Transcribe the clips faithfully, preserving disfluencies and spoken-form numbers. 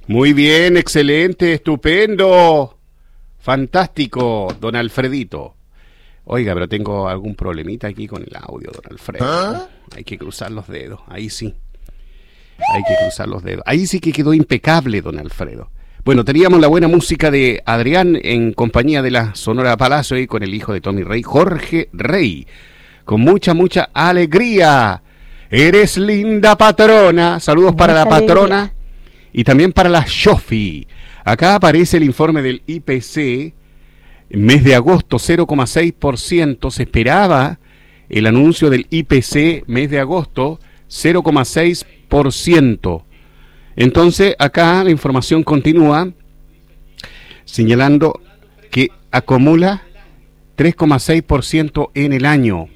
Muy bien, excelente, estupendo, fantástico, don Alfredito. Oiga, pero tengo algún problemita aquí con el audio, don Alfredo. ¿Ah? Hay que cruzar los dedos, ahí sí. Hay que cruzar los dedos. Ahí sí que quedó impecable, don Alfredo. Bueno, teníamos la buena música de Adrián en compañía de la Sonora Palacio y con el hijo de Tommy Rey, Jorge Rey. Con mucha, mucha alegría. Eres linda patrona. Saludos mucha para la patrona alegría. Y también para la Shofi. Acá aparece el informe del I P C. Mes de agosto, cero coma seis por ciento. Se esperaba el anuncio del I P C mes de agosto, cero coma seis por ciento. Entonces, acá la información continúa señalando que acumula tres coma seis por ciento en el año.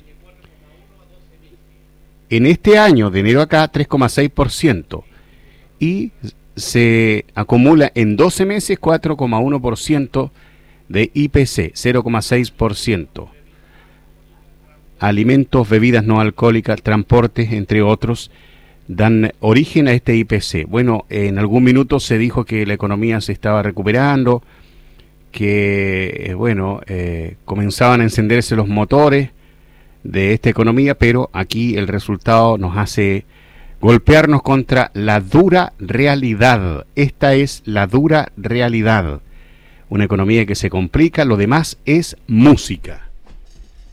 En este año, de enero acá, tres coma seis por ciento. Y se acumula en doce meses cuatro coma uno por ciento de I P C, cero coma seis por ciento. Alimentos, bebidas no alcohólicas, transportes, entre otros, dan origen a este I P C. Bueno, en algún minuto se dijo que la economía se estaba recuperando, que, bueno, eh, comenzaban a encenderse los motores de esta economía, pero aquí el resultado nos hace golpearnos contra la dura realidad. Esta es la dura realidad. Una economía que se complica, lo demás es música.